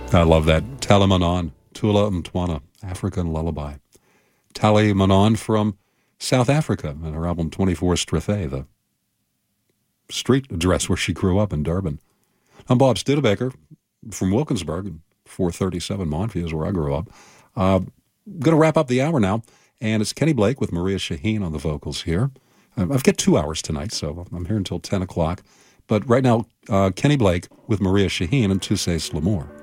I love that. Tali Manon, Tula Mtwana, African Lullaby. Tali Manon from South Africa and her album 24 Strathay, the street address where she grew up in Durban. I'm Bob Studebaker from Wilkinsburg, 437 Montview is where I grew up. Going to wrap up the hour now, and it's Kenny Blake with Maria Shaheen on the vocals here. I've got 2 hours tonight, so I'm here until 10 o'clock. But right now, Kenny Blake with Maria Shaheen and Tu Sais L'Amour.